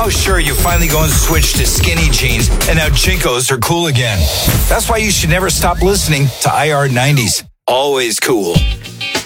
Oh, sure, you finally go and switch to skinny jeans, and now Jinkos are cool again. That's why you should never stop listening to IR90s. Always cool.